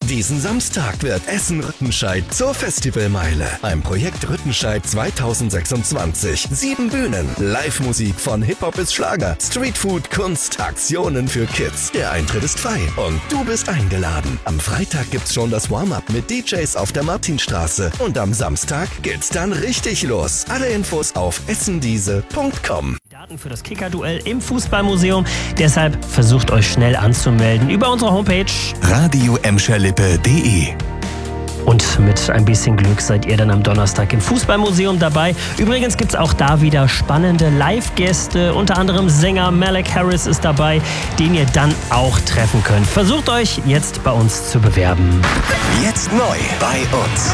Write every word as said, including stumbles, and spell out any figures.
Diesen Samstag wird Essen-Rüttenscheid zur Festivalmeile. Ein Projekt Rüttenscheid zweitausendsechsundzwanzig. Sieben Bühnen, Live-Musik von Hip-Hop bis Schlager, Streetfood, Kunst, Aktionen für Kids. Der Eintritt ist frei und du bist eingeladen. Am Freitag gibt's schon das Warm-Up mit D Js auf der Martinstraße. Und am Samstag geht's dann richtig los. Alle Infos auf essendiese punkt com. Daten für das Kicker-Duell im Fußballmuseum. Deshalb versucht euch schnell anzumelden über unsere Homepage radio emscherlippe punkt de. Und mit ein bisschen Glück seid ihr dann am Donnerstag im Fußballmuseum dabei. Übrigens gibt es auch da wieder spannende Live-Gäste. Unter anderem Sänger Malek Harris ist dabei, den ihr dann auch treffen könnt. Versucht euch jetzt bei uns zu bewerben. Jetzt neu bei uns.